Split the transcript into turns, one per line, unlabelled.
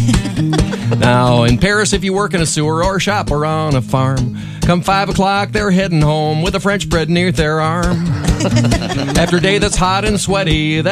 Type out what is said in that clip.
Now, in Paris, if you work in a sewer or shop or on a farm, come 5 o'clock, they're heading home with a French bread near their arm. After a day that's hot and sweaty,